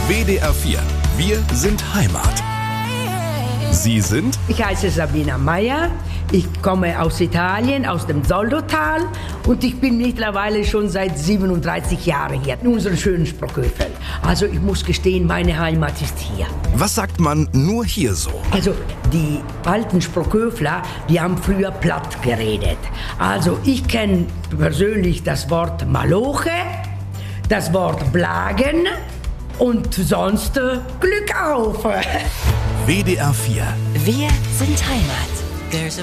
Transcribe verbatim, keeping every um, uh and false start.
W D R vier. Wir sind Heimat. Sie sind? Ich heiße Sabina Meyer, ich komme aus Italien, aus dem Soldotal und ich bin mittlerweile schon seit siebenunddreißig Jahren hier in unserem schönen Sprockhövel. Also ich muss gestehen, meine Heimat ist hier. Was sagt man nur hier so? Also die alten Sprockhöfler, die haben früher platt geredet. Also ich kenne persönlich das Wort Maloche, das Wort Blagen und sonst äh, Glück auf. W D R vier. Wir sind Heimat. There's a